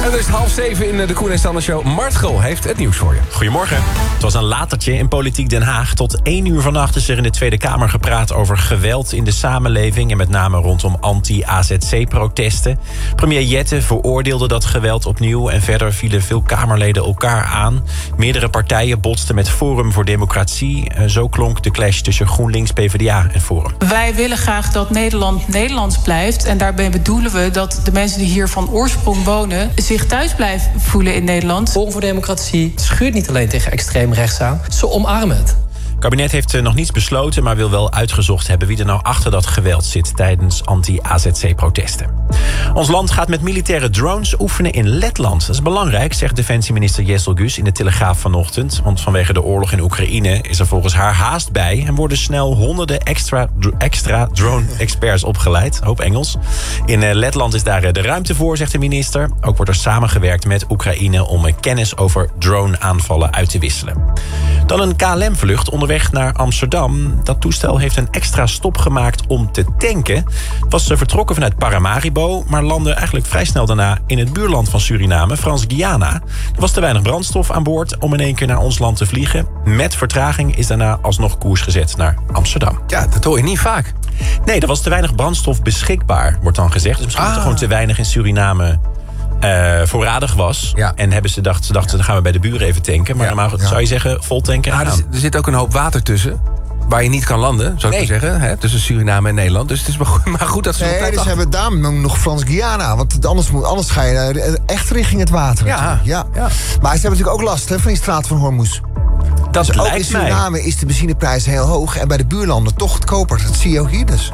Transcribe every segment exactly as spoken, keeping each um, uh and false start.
En het is half zeven in de Koen en Sander Show. Mart Gul heeft het nieuws voor je. Goedemorgen. Het was een latertje in Politiek Den Haag. Tot één uur vannacht is er in de Tweede Kamer gepraat over geweld in de samenleving. En met name rondom anti-A Z C-protesten. Premier Jette veroordeelde dat geweld opnieuw. En verder vielen veel Kamerleden elkaar aan. Meerdere partijen botsten met Forum voor Democratie. Zo klonk de clash tussen GroenLinks, PvdA en Forum. Wij willen graag dat Nederland Nederlands blijft. En daarbij bedoelen we dat de mensen die hier van oorsprong wonen zich thuis blijven voelen in Nederland. Forum voor Democratie schuurt niet alleen tegen extreem rechts aan. Ze omarmen het. Het kabinet heeft nog niets besloten, maar wil wel uitgezocht hebben wie er nou achter dat geweld zit tijdens anti-A Z C-protesten. Ons land gaat met militaire drones oefenen in Letland. Dat is belangrijk, zegt defensieminister Jessel Gus in de Telegraaf vanochtend. Want vanwege de oorlog in Oekraïne is er volgens haar haast bij en worden snel honderden extra, extra drone-experts opgeleid. Hoop Engels. In Letland is daar de ruimte voor, zegt de minister. Ook wordt er samengewerkt met Oekraïne om kennis over drone-aanvallen uit te wisselen. Dan een K L M-vlucht onderweg naar Amsterdam. Dat toestel heeft een extra stop gemaakt om te tanken. Het was vertrokken vanuit Paramaribo, maar landde eigenlijk vrij snel daarna in het buurland van Suriname, Frans-Guyana. Er was te weinig brandstof aan boord om in één keer naar ons land te vliegen. Met vertraging is daarna alsnog koers gezet naar Amsterdam. Ja, dat hoor je niet vaak. Nee, er was te weinig brandstof beschikbaar, wordt dan gezegd. Dus misschien ah. dat er gewoon te weinig in Suriname Uh, voorradig was. Ja. En hebben ze dacht, ze dachten, dan gaan we bij de buren even tanken. Maar ja, normaal ja. zou je zeggen, vol tanken. Ah, er, er zit ook een hoop water tussen, waar je niet kan landen, zou ik nee. maar zeggen. Hè, tussen Suriname en Nederland. Dus het is maar goed, maar goed dat ze... Nee, dus hebben we daarom nog Frans-Guyana. Want anders, moet, anders ga je echt richting het water. Ja. Ja. Ja. Maar ze hebben natuurlijk ook last hè, van die straat van Hormuz. Dat dus lijkt ook in Suriname mij. Is de benzineprijs heel hoog. En bij de buurlanden toch goedkoper. Dat zie je ook hier dus.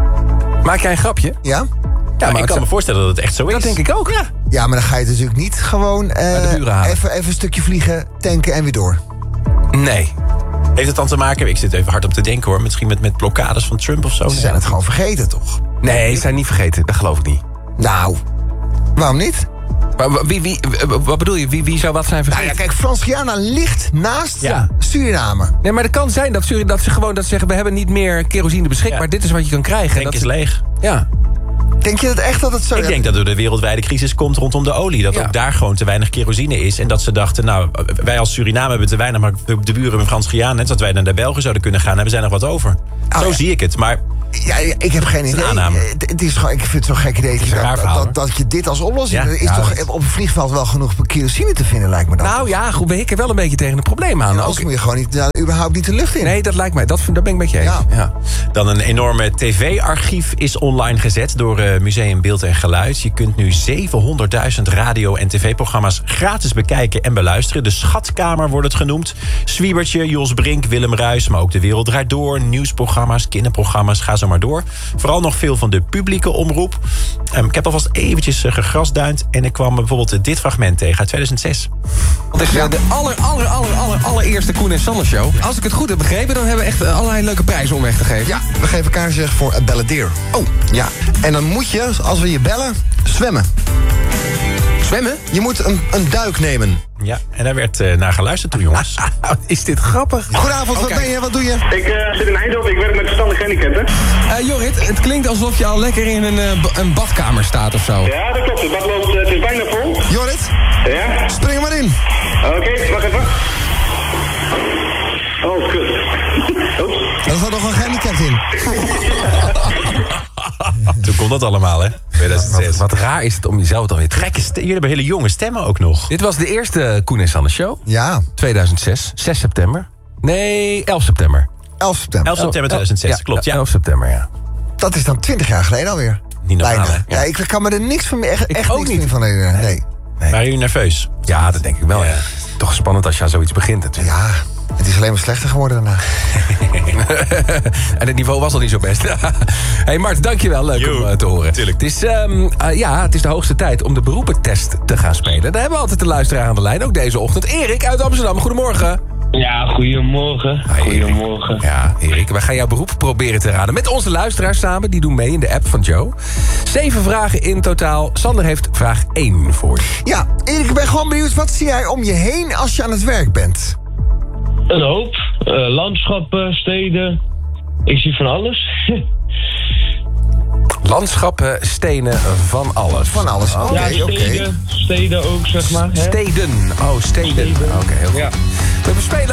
Maak jij een grapje? Ja. Ja, maar ik kan me voorstellen dat het echt zo is. Dat denk ik ook. Ja, ja maar dan ga je natuurlijk niet gewoon uh, even, even een stukje vliegen, tanken en weer door. Nee. Heeft het dan te maken, ik zit even hard op te denken hoor, misschien met, met blokkades van Trump of zo? Ze zijn het gewoon vergeten, toch? Nee, ze zijn niet vergeten, dat geloof ik niet. Nou, waarom niet? Maar wie, wie, wat bedoel je? Wie, wie zou wat zijn vergeten? Nou ja, kijk, Frans-Guyana ligt naast ja. Suriname. Nee, maar het kan zijn dat, Suriname, dat ze gewoon dat zeggen, we hebben niet meer kerosine beschikbaar. Ja. Dit is wat je kan krijgen. Tank dat is ze... leeg. Ja. Denk je dat echt dat het zo... Ik denk dat door de wereldwijde crisis komt rondom de olie. Dat ja. ook daar gewoon te weinig kerosine is. En dat ze dachten, nou, wij als Suriname hebben te weinig, maar de buren in Frans-Guyana, net zoals wij naar de Belgen zouden kunnen gaan, hebben zij nog wat over. Oh, zo ja. zie ik het, maar... Ja, ik heb geen idee. Het is gewoon, ik vind het zo'n gek idee dat, verhaal, dat, dat je dit als oplossing... Ja. is ja, toch dat... op een vliegveld wel genoeg kerosine te vinden, lijkt me dan. Nou ja, goed, we hikken wel een beetje tegen het probleem aan. Ja, ook moet je gewoon niet, nou, überhaupt niet de lucht in. Nee, dat lijkt mij. Dat, dat ben ik met je eens. Ja. Ja. Dan een enorme tv-archief is online gezet door uh, Museum Beeld en Geluid. Je kunt nu zevenhonderdduizend radio- en tv-programma's gratis bekijken en beluisteren. De Schatkamer wordt het genoemd. Zwiebertje, Jos Brink, Willem Ruijs, maar ook De Wereld Draait Door. Nieuwsprogramma's, kinderprogramma's, ga zo maar door. Vooral nog veel van de publieke omroep. Um, ik heb alvast eventjes uh, gegrasduind en ik kwam bijvoorbeeld dit fragment tegen uit tweeduizend zes. Dat is uh, de aller, aller, aller, aller, allereerste Koen en Sander Show. Als ik het goed heb begrepen, dan hebben we echt uh, allerlei leuke prijzen om weg te geven. Ja, we geven kaartjes voor een Balladeer. Oh. Ja, en dan moet je, als we je bellen, zwemmen. Zwemmen? Je moet een, een duik nemen. Ja, en daar werd uh, naar geluisterd toen, jongens. Is dit grappig? Goedenavond, wat okay. ben je? Wat doe je? Ik uh, zit in Eindhoven, ik werk met verstandige handicapten. Uh, Jorrit, het klinkt alsof je al lekker in een, uh, b- een badkamer staat of zo. Ja, dat klopt. Het bad loopt, uh, het is bijna vol. Jorrit? Ja? Spring er maar in. Oké, okay, wacht even. Oh, kut. Oeps. Er zat nog een gehandicapt in. Toen kon dat allemaal, hè? tweeduizend zes. Wat, wat raar is het om jezelf dan weer te... Gekke stem. Jullie hebben hele jonge stemmen ook nog. Dit was de eerste Koen en Sander Show. Ja. tweeduizend zes, zes september. Nee, elf september. elf september. elf september tweeduizend zes, ja, klopt, ja. elf september, ja. Dat is dan twintig jaar geleden alweer. Niet normaal, Bijna. hè? Ja. ja, ik kan me er niks van meer, echt, Ik echt ook niks niet. meer van herinneren. Nee. nee. Waren jullie nerveus? Ja, dat denk ik wel, ja. ja. Toch spannend als je aan zoiets begint natuurlijk. Ja, het is alleen maar slechter geworden daarna. En het niveau was al niet zo best. Hey Mart, dankjewel. Leuk Yo, om uh, te horen. Tuurlijk. Het is, um, uh, ja, het is de hoogste tijd om de beroepentest te gaan spelen. Daar hebben we altijd de luisteraar aan de lijn, ook deze ochtend. Erik uit Amsterdam, goedemorgen. Ja, goedemorgen. Hi, Goedemorgen. Erik. Ja, Erik, wij gaan jouw beroep proberen te raden. Met onze luisteraars samen, die doen mee in de app van Joe. Zeven vragen in totaal. Sander heeft vraag één voor je. Ja, Erik, ik ben gewoon benieuwd. Wat zie jij om je heen als je aan het werk bent? Een hoop. Uh, landschappen, steden. Ik zie van alles. Landschappen, stenen, van alles. Van alles, oké, Ja, oké. steden, steden ook, zeg maar. Hè? Steden. Oh, steden. Steden. Oké, heel goed. Ja. We bespelen